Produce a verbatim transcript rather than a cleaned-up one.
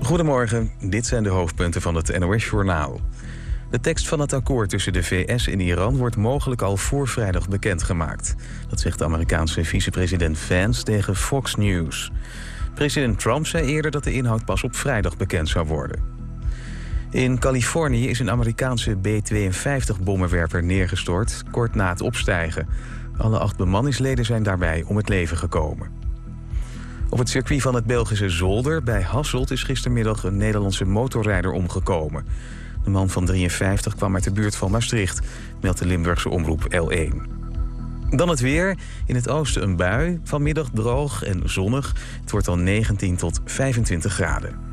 Goedemorgen, dit zijn de hoofdpunten van het N O S-journaal. De tekst van het akkoord tussen de V S en Iran wordt mogelijk al voor vrijdag bekendgemaakt. Dat zegt de Amerikaanse vicepresident Vance tegen Fox News. President Trump zei eerder dat de inhoud pas op vrijdag bekend zou worden. In Californië is een Amerikaanse B tweeënvijftig-bommenwerper neergestort, kort na het opstijgen. Alle acht bemanningsleden zijn daarbij om het leven gekomen. Op het circuit van het Belgische Zolder bij Hasselt is gistermiddag een Nederlandse motorrijder omgekomen. De man van drieënvijftig kwam uit de buurt van Maastricht, meldt de Limburgse omroep L één. Dan het weer. In het oosten een bui. Vanmiddag droog en zonnig. Het wordt dan negentien tot vijfentwintig graden.